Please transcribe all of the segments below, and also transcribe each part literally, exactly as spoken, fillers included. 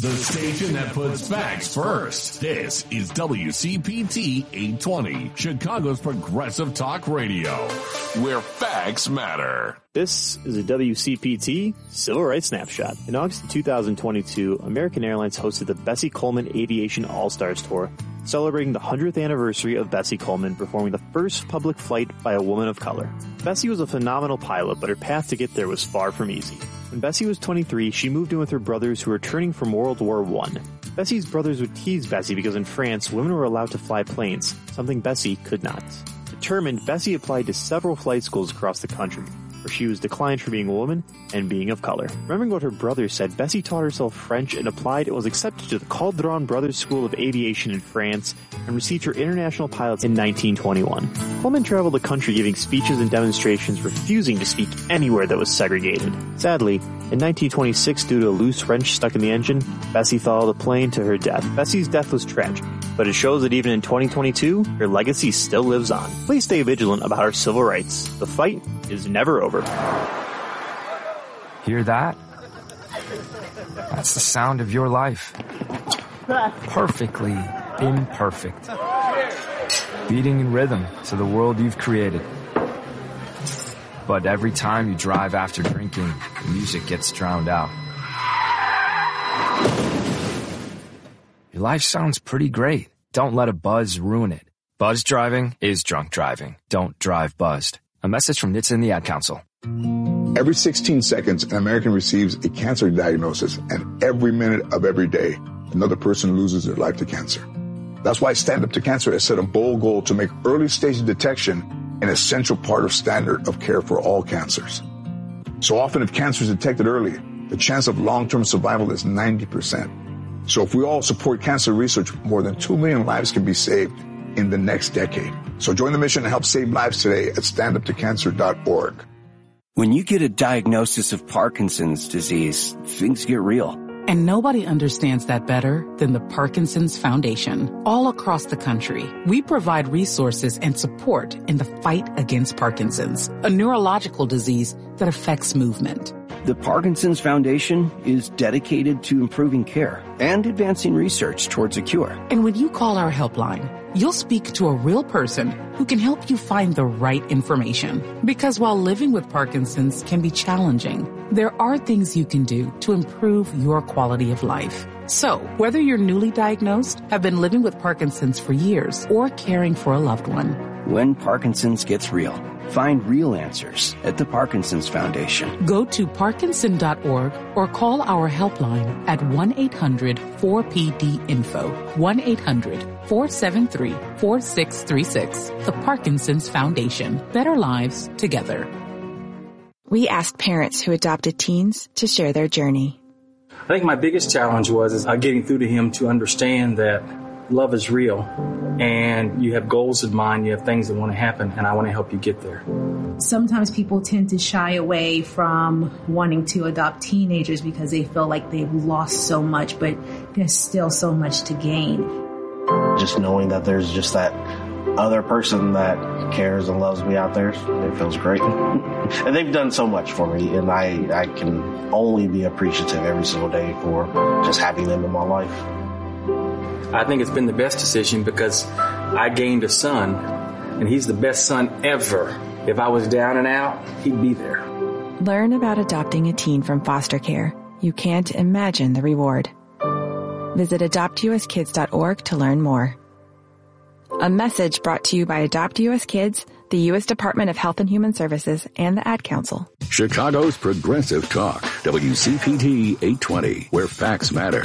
the station that puts facts first. This is W C P T eight twenty, Chicago's progressive talk radio, where facts matter. This is a W C P T Civil Rights Snapshot. In August of two thousand twenty-two, American Airlines hosted the Bessie Coleman Aviation All-Stars Tour, celebrating the one hundredth anniversary of Bessie Coleman performing the first public flight by a woman of color. Bessie was a phenomenal pilot, but her path to get there was far from easy. When Bessie was twenty-three, she moved in with her brothers who were returning from World War One. Bessie's brothers would tease Bessie because in France, women were allowed to fly planes, something Bessie could not. Determined, Bessie applied to several flight schools across the country, where she was declined for being a woman and being of color. Remembering what her brothers said, Bessie taught herself French and applied and was accepted to the Caldron Brothers School of Aviation in France and received her international pilots in nineteen twenty-one. Coleman traveled the country giving speeches and demonstrations, refusing to speak anywhere that was segregated. Sadly, in nineteen twenty-six, due to a loose wrench stuck in the engine, Bessie followed the plane to her death. Bessie's death was tragic, but it shows that even in twenty twenty-two, her legacy still lives on. Please stay vigilant about our civil rights. The fight is never over. Hear that? That's the sound of your life. Perfectly imperfect. Beating in rhythm to the world you've created. But every time you drive after drinking, the music gets drowned out. Your life sounds pretty great. Don't let a buzz ruin it. Buzz driving is drunk driving. Don't drive buzzed. A message from N H T S A and the Ad Council. Every sixteen seconds, an American receives a cancer diagnosis, and every minute of every day, another person loses their life to cancer. That's why Stand Up to Cancer has set a bold goal to make early stage detection an essential part of standard of care for all cancers. So often, if cancer is detected early, the chance of long-term survival is ninety percent. So if we all support cancer research, more than two million lives can be saved in the next decade. So join the mission to help save lives today at stand up to cancer dot org. When you get a diagnosis of Parkinson's disease, things get real. And nobody understands that better than the Parkinson's Foundation. All across the country, we provide resources and support in the fight against Parkinson's, a neurological disease that affects movement. The Parkinson's Foundation is dedicated to improving care and advancing research towards a cure. And when you call our helpline, you'll speak to a real person who can help you find the right information. Because while living with Parkinson's can be challenging, there are things you can do to improve your quality of life. So, whether you're newly diagnosed, have been living with Parkinson's for years, or caring for a loved one, when Parkinson's gets real, find real answers at the Parkinson's Foundation. Go to parkinson dot org or call our helpline at one eight hundred four P D info, one eight hundred four seven three four six three six. The Parkinson's Foundation. Better lives together. We asked parents who adopted teens to share their journey. I think my biggest challenge was is uh, getting through to him to understand that love is real and you have goals in mind, you have things that want to happen, and I want to help you get there. Sometimes people tend to shy away from wanting to adopt teenagers because they feel like they've lost so much, but there's still so much to gain. Just knowing that there's just that other person that cares and loves me out there, it feels great. And they've done so much for me, and I, I can only be appreciative every single day for just having them in my life. I think it's been the best decision because I gained a son, and he's the best son ever. If I was down and out, he'd be there. Learn about adopting a teen from foster care. You can't imagine the reward. Visit adopt u s kids dot org to learn more. A message brought to you by Adopt U S Kids, the U S Department of Health and Human Services, and the Ad Council. Chicago's Progressive Talk, W C P T eight twenty, where facts matter.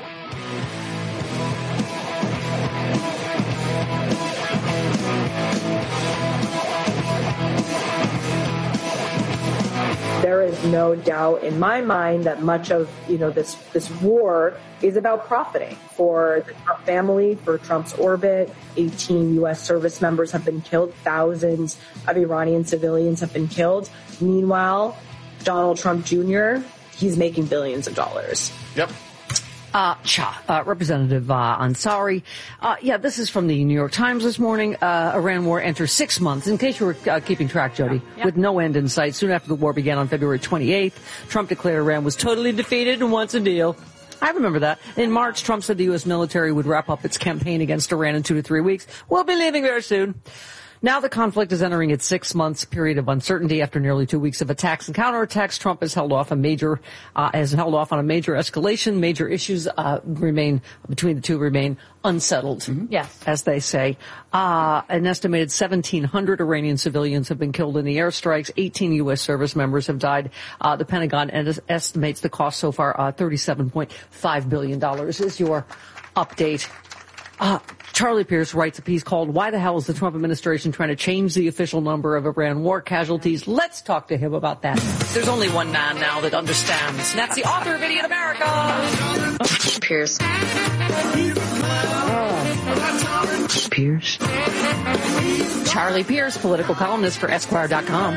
There is no doubt in my mind that much of, you know, this, this war is about profiting for the Trump family, for Trump's orbit. eighteen U S service members have been killed. Thousands of Iranian civilians have been killed. Meanwhile, Donald Trump Junior, he's making billions of dollars. Yep. Uh, Cha, uh, Representative uh, Ansari. Uh, yeah, this is from the New York Times this morning. Uh, Iran war enters six months, in case you were uh, keeping track, Jody, yeah. with no end in sight. Soon after the war began on February twenty-eighth, Trump declared Iran was totally defeated and wants a deal. I remember that. In March, Trump said the U S military would wrap up its campaign against Iran in two to three weeks. We'll be leaving very soon. Now the conflict is entering its six months period of uncertainty after nearly two weeks of attacks and counterattacks. Trump has held off a major, uh, has held off on a major escalation. Major issues, uh, remain, between the two remain unsettled. Mm-hmm. Yes. As they say. Uh, an estimated seventeen hundred Iranian civilians have been killed in the airstrikes. eighteen U S service members have died. Uh, the Pentagon estimates the cost so far, uh, thirty-seven point five billion dollars is your update. Uh, Charlie Pierce writes a piece called Why the Hell is the Trump Administration Trying to Change the Official Number of Iran War Casualties? Let's talk to him about that. There's only one man now that understands, and that's the author of Idiot America. Pierce. Oh. Pierce. Charlie Pierce, political columnist for Esquire dot com.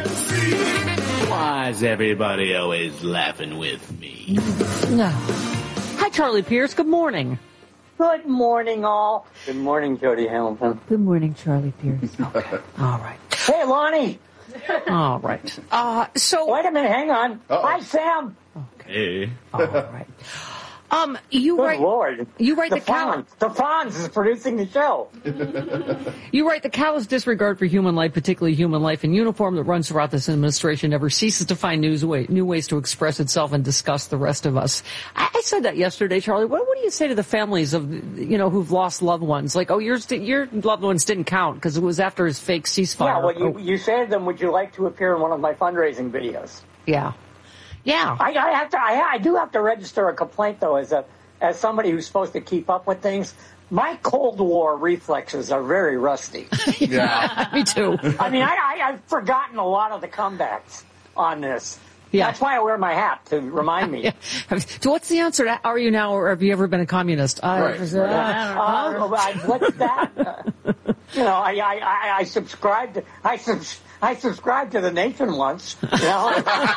Why is everybody always laughing with me? No. Hi, Charlie Pierce. Good morning. Good morning, all. Good morning, Jody Hamilton. Good morning, Charlie Pierce. Okay. All right. Hey, Lonnie. All right. Uh, so wait a minute. Hang on. Uh-oh. Hi, Sam. Okay. All right. Um, you Good write. Lord. You write the, the callous. The Fonz is producing the show. You write the callous disregard for human life, particularly human life in uniform, that runs throughout this administration, never ceases to find news way, new ways to express itself and disgust the rest of us. I, I said that yesterday, Charlie. What, what do you say to the families of, you know, who've lost loved ones? Like, oh, yours, your loved ones didn't count because it was after his fake ceasefire. Yeah. Well, you, oh. you say to them, "Would you like to appear in one of my fundraising videos?" Yeah. Yeah. I, I have to. I, I do have to register a complaint, though, as a. As somebody who's supposed to keep up with things, my Cold War reflexes are very rusty. Yeah, me too. I mean, I, I, I've forgotten a lot of the comebacks on this. Yeah. That's why I wear my hat, to remind me. Yeah. So what's the answer? Are you now, or have you ever been a communist? Right. Uh, uh, uh, what's that? Uh, you know, I I, I, I subscribed. I subscribed. I subscribed to the Nation once, you know.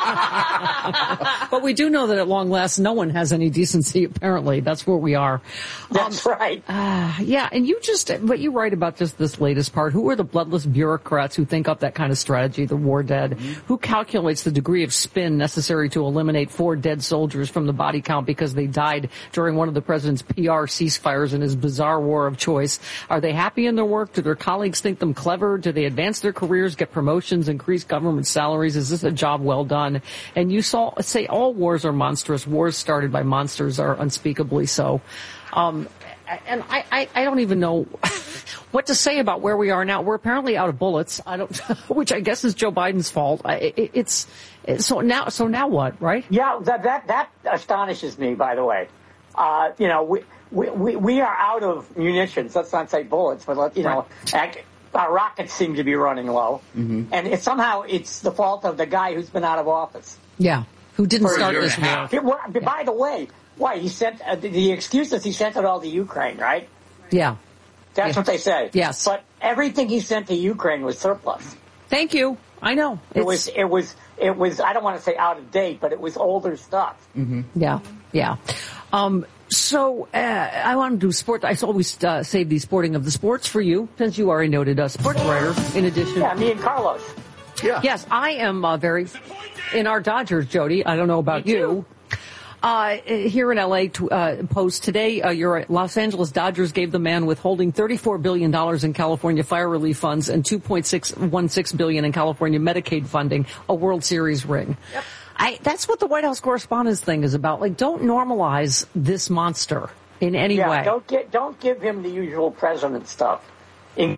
But we do know that at long last, no one has any decency, apparently. That's where we are. That's um, right. Uh, yeah, and you just, but you write about just this latest part. Who are the bloodless bureaucrats who think up that kind of strategy, the war dead? Mm-hmm. Who calculates the degree of spin necessary to eliminate four dead soldiers from the body count because they died during one of the president's P R ceasefires in his bizarre war of choice? Are they happy in their work? Do their colleagues think them clever? Do they advance their careers, get promoted? Motions, increase government salaries? Is this a job well done? And you saw, say all wars are monstrous. Wars started by monsters are unspeakably so. Um, and I, I, I don't even know what to say about where we are now. We're apparently out of bullets. I don't, which I guess is Joe Biden's fault. I, it, it's, it's so now. So now what? Right? Yeah, that that that astonishes me. By the way, uh, you know, we, we we are out of munitions. Let's not say bullets, but let, you know. Right. Act, Our rockets seem to be running low, mm-hmm. and it, somehow it's the fault of the guy who's been out of office. Yeah, who didn't For start this war. It, by yeah. the way, why he sent uh, the, the excuse is he sent it all to Ukraine, right? Yeah, that's yeah. what they say. Yes, but everything he sent to Ukraine was surplus. Thank you. I know it it's... was. It was. It was. I don't want to say out of date, but it was older stuff. Mm-hmm. Yeah, yeah. Um, So, uh, I want to do sport. I always uh, save the sporting of the sports for you, since you are a noted uh, sports writer, in addition. Yeah, me and Carlos. Yeah. Yes, I am uh, very, in our Dodgers, Jody. I don't know about you. Uh, here in L A, uh, Post today, uh, your Los Angeles Dodgers gave the man withholding thirty-four billion dollars in California fire relief funds and two point six one six billion dollars in California Medicaid funding a World Series ring. Yep. I, that's what the White House Correspondents thing is about. Like, don't normalize this monster in any yeah, way. Don't get, don't give him the usual president stuff. In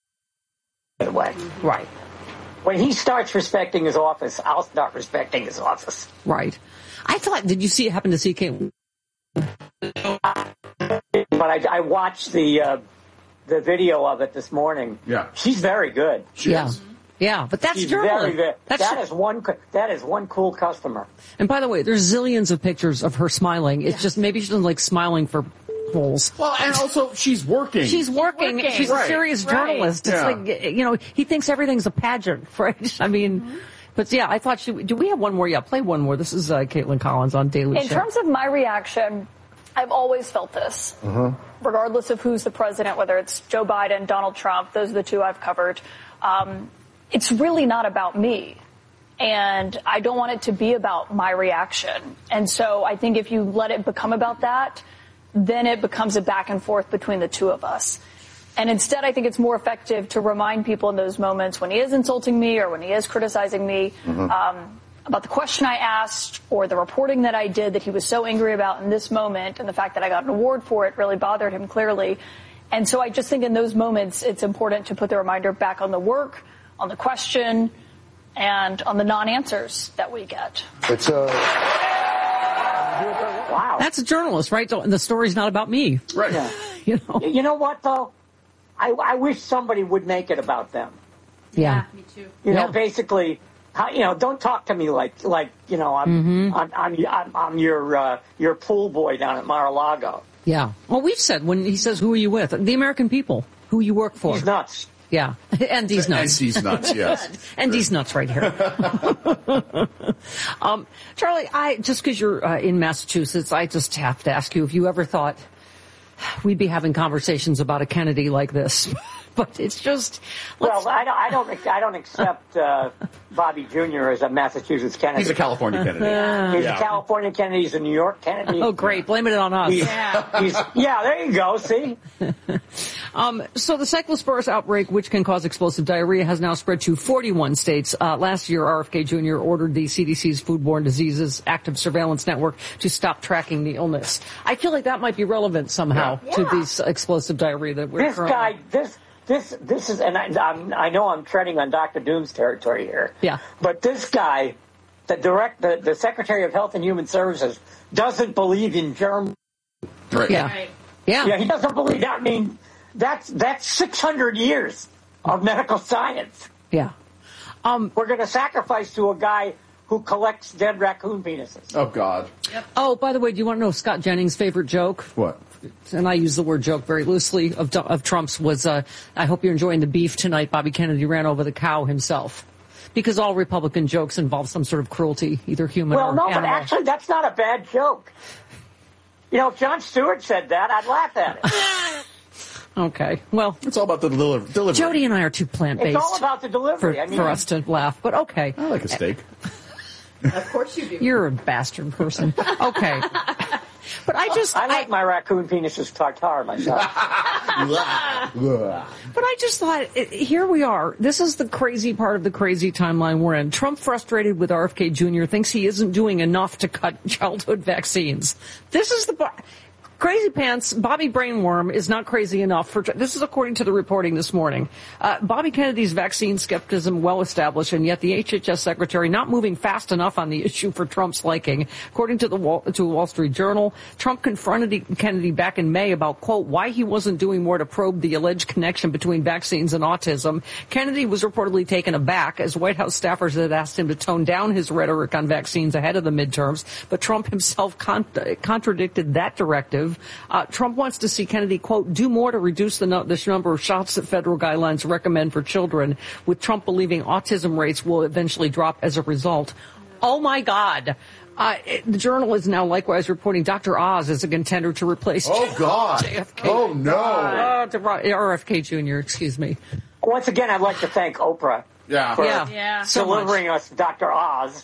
the way, right? When he starts respecting his office, I'll start respecting his office. Right. I thought. Did you see? Happen to see Kate? But I, I watched the uh, the video of it this morning. Yeah, she's very good. She yeah. is. Yeah, but that's She's journalism. Very, very, that's that is one. That is one cool customer. And by the way, there's zillions of pictures of her smiling. It's yeah. just maybe she doesn't like smiling for holes. Well, and also she's working. She's working. She's, working. She's right. a serious journalist. Right. It's yeah. like, you know, he thinks everything's a pageant, right? I mean, mm-hmm. but yeah, I thought she. Do we have one more? Yeah, play one more. This is uh, Caitlin Collins on Daily In Show. terms of my reaction, I've always felt this, mm-hmm. regardless of who's the president, whether it's Joe Biden, Donald Trump. Those are the two I've covered. Um, It's really not about me. And I don't want it to be about my reaction. And so I think if you let it become about that, then it becomes a back and forth between the two of us. And instead, I think it's more effective to remind people in those moments when he is insulting me or when he is criticizing me mm-hmm. um, about the question I asked or the reporting that I did that he was so angry about in this moment, and the fact that I got an award for it really bothered him clearly. And so I just think in those moments, it's important to put the reminder back on the work, on the question, and on the non-answers that we get. It's a... Wow. That's a journalist, right? The story's not about me. Right. Yeah. You know? You know what, though? I, I wish somebody would make it about them. Yeah. Me too. You Yeah. know, basically, how, you know, don't talk to me like, like you know, I'm, Mhm. I'm, I'm, I'm, I'm your, uh, your pool boy down at Mar-a-Lago. Yeah. Well, we've said when he says, who are you with? The American people, who you work for. He's nuts. Yeah. And these nuts. And these nuts, yes. And these nuts right here. um, Charlie, I, just because you're uh, in Massachusetts, I just have to ask you if you ever thought we'd be having conversations about a Kennedy like this. But it's just... Well, I don't, I don't, I don't accept uh, Bobby Junior as a Massachusetts Kennedy. He's a California Kennedy. Yeah. He's Yeah. a California Kennedy. He's a New York Kennedy. Oh, great. Blame it on us. He's, Yeah. he's, yeah, there you go. See? Um, so the cyclosporus outbreak, which can cause explosive diarrhea, has now spread to forty-one states. Uh, last year, R F K Junior ordered the C D C's Foodborne Diseases Active Surveillance Network to stop tracking the illness. I feel like that might be relevant somehow Yeah. to Yeah. these explosive diarrhea that we're This currently... guy, this, this, this is, and I, I'm, I know I'm treading on Doctor Doom's territory here. Yeah. But this guy, the direct, the, the Secretary of Health and Human Services, doesn't believe in germ. Right. Yeah. Right. Yeah. Yeah, he doesn't believe that. I mean, that's that's six hundred years of medical science. Yeah. Um, We're going to sacrifice to a guy who collects dead raccoon penises. Oh, God. oh, by the way, do you want to know Scott Jennings' favorite joke? What? And I use the word joke very loosely, of, of Trump's was, uh, I hope you're enjoying the beef tonight. Bobby Kennedy ran over the cow himself. Because all Republican jokes involve some sort of cruelty, either human Well, or no, animal. but actually, that's not a bad joke. You know, if Jon Stewart said that, I'd laugh at it. Okay, well, It's all about the deli- delivery. Jody and I are too plant-based It's all about the for, delivery. I mean, for us to laugh, but okay. I like a steak. Of course you do. You're a bastard person. Okay. But I just... I like my raccoon penises tartare myself. But I just thought, it, here we are. This is the crazy part of the crazy timeline we're in. Trump, frustrated with R F K Junior, thinks he isn't doing enough to cut childhood vaccines. This is the... Crazy Pants, Bobby Brainworm is not crazy enough for, this is according to the reporting this morning. Uh, Bobby Kennedy's vaccine skepticism well established, and yet the H H S secretary not moving fast enough on the issue for Trump's liking. According to the Wall, to Wall Street Journal, Trump confronted Kennedy back in May about, quote, why he wasn't doing more to probe the alleged connection between vaccines and autism. Kennedy was reportedly taken aback as White House staffers had asked him to tone down his rhetoric on vaccines ahead of the midterms, but Trump himself con- contradicted that directive. Uh, Trump wants to see Kennedy, quote, do more to reduce the, no- the number of shots that federal guidelines recommend for children, with Trump believing autism rates will eventually drop as a result. Oh, my God. Uh, it, the Journal is now likewise reporting Doctor Oz is a contender to replace Oh, God. J F K. Oh, no. Uh, to R F K Junior, excuse me. Once again, I'd like to thank Oprah Yeah. for Yeah. Yeah. So much. delivering us Doctor Oz.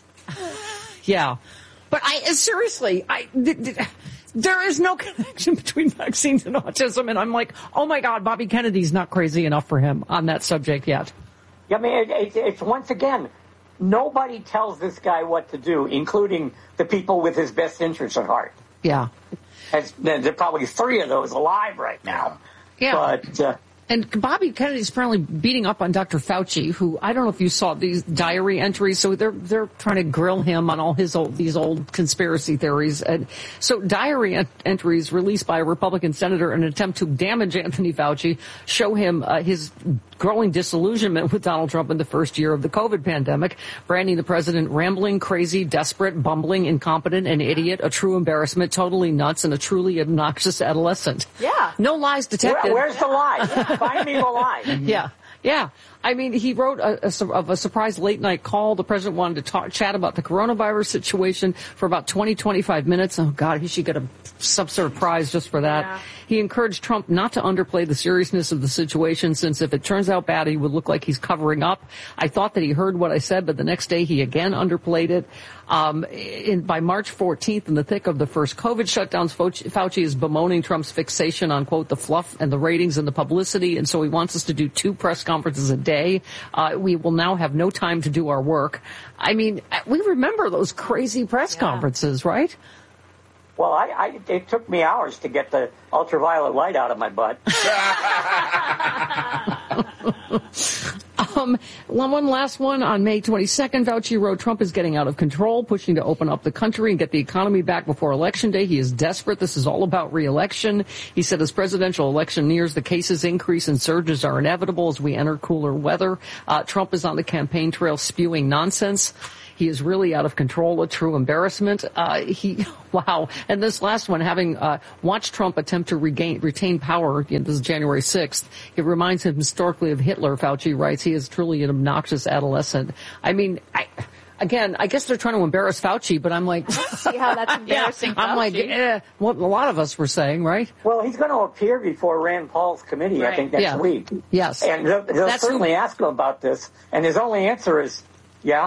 Yeah. But I, seriously, I... Th- th- There is no connection between vaccines and autism, and I'm like, oh my God, Bobby Kennedy's not crazy enough for him on that subject yet. I mean, it, it, it's once again, nobody tells this guy what to do, including the people with his best interests at heart. Yeah. As, there are probably three of those alive right now. Yeah. But, uh, And Bobby Kennedy's apparently beating up on Doctor Fauci, who I don't know if you saw these diary entries. So they're they're trying to grill him on all his old these old conspiracy theories. And so diary ent- entries released by a Republican senator in an attempt to damage Anthony Fauci show him uh, his growing disillusionment with Donald Trump in the first year of the COVID pandemic, branding the president rambling, crazy, desperate, bumbling, incompetent, an idiot, a true embarrassment, totally nuts, and a truly obnoxious adolescent. Yeah. No lies detected. where, where's the lie? Find me the lie. Yeah, yeah. I mean, he wrote a, a, of a surprise late night call. The president wanted to talk, chat about the coronavirus situation for about twenty, twenty-five minutes. Oh, God, he should get a, some sort of prize just for that. Yeah. He encouraged Trump not to underplay the seriousness of the situation, since if it turns out bad, he would look like he's covering up. I thought that he heard what I said, but the next day he again underplayed it. Um, in, by March fourteenth, in the thick of the first COVID shutdowns, Fauci, Fauci is bemoaning Trump's fixation on, quote, the fluff and the ratings and the publicity, and so he wants us to do two press conferences a day. Uh, we will now have no time to do our work. I mean, we remember those crazy press yeah. conferences, right? Well, I, I, it took me hours to get the ultraviolet light out of my butt. um, one last one. On May twenty-second, Fauci wrote, Trump is getting out of control, pushing to open up the country and get the economy back before Election Day. He is desperate. This is all about re-election. He said as presidential election nears, the cases increase and surges are inevitable as we enter cooler weather. Uh, Trump is on the campaign trail spewing nonsense. He is really out of control, a true embarrassment. Uh, he, wow. And this last one, having uh, watched Trump attempt to regain, retain power, you know, this is January sixth, it reminds him historically of Hitler, Fauci writes. He is truly an obnoxious adolescent. I mean, I, again, I guess they're trying to embarrass Fauci, but I'm like, see how that's embarrassing. Yeah, I'm like, eh, what a lot of us were saying, right? Well, he's going to appear before Rand Paul's committee, right. I think, next yeah. week. Yes. And they'll, they'll certainly who... ask him about this, and his only answer is, yeah.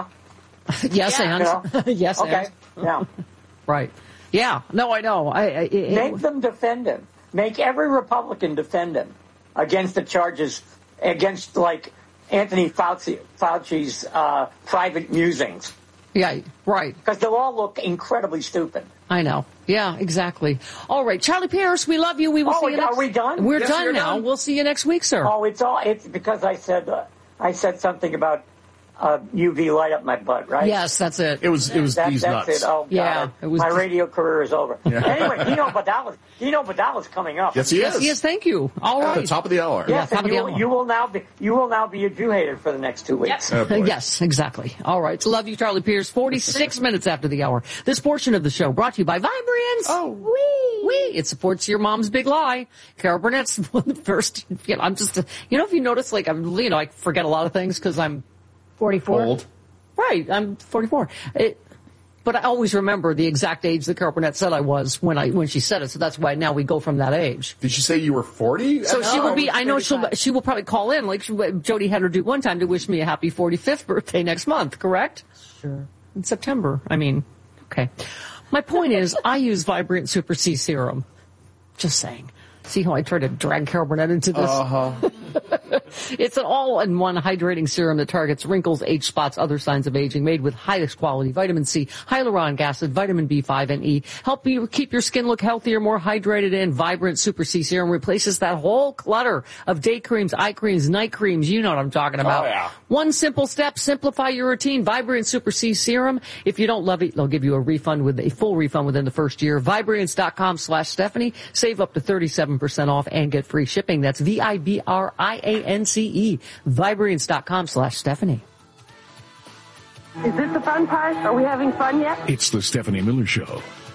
yes, yeah. and. You know? yes, okay. and. Yeah. Right. Yeah. No, I know. I, I it, Make them defend him. Make every Republican defend him against the charges, against, like, Anthony Fauci, Fauci's uh, private musings. Yeah, right. Because they'll all look incredibly stupid. I know. Yeah, exactly. All right, Charlie Pierce, we love you. We will oh, see you next Are we done? We're yes, done now. Done. We'll see you next week, sir. Oh, it's all. It's because I said uh, I said something about uh, U V light up my butt, right? Yes, that's it. It was. It was that, these that's nuts. It. Oh, God. Yeah, it was. My radio career is over. Yeah. Anyway, Dino Badal, Dino Badal is coming up. Yes, he yes, is. Yes, thank you. All right. At the top of the hour. Yes, yeah, and you, you will now be you will now be adjudicated for the next two weeks. Yep. Oh, yes, exactly. All right. Love you, Charlie Pierce. Forty-six minutes after the hour. This portion of the show brought to you by Vibrance. Oh, wee, wee. It supports your mom's big lie. Carol Burnett's the first. You know, I'm just. You know, if you notice, like I'm, you know, I forget a lot of things because I'm forty-four. Old. Right, I'm forty-four. It, but I always remember the exact age that Carol Burnett said I was when I when she said it. So that's why now we go from that age. Did she say you were forty? So she would be. I know she'll. She will probably call in. Like she, Jody had her do one time to wish me a happy forty-fifth birthday next month. Correct? Sure. In September. I mean, okay. My point is, I use Vibrant Super C Serum. Just saying. See how I try to drag Carol Burnett into this? Uh-huh. It's an all-in-one hydrating serum that targets wrinkles, age spots, other signs of aging, made with highest quality vitamin C, hyaluronic acid, vitamin B five, and E. Help you keep your skin look healthier, more hydrated, and Vibrant Super C Serum replaces that whole clutter of day creams, eye creams, night creams. You know what I'm talking about. Oh, yeah. One simple step, simplify your routine. Vibrant Super C Serum. If you don't love it, they'll give you a refund with a full refund within the first year. Vibrance.com slash Stephanie. Save up to thirty-seven percent off and get free shipping. That's V I B R I A N C E. Vibrance.com slash Stephanie. Is this the fun part? Are we having fun yet? It's the Stephanie Miller Show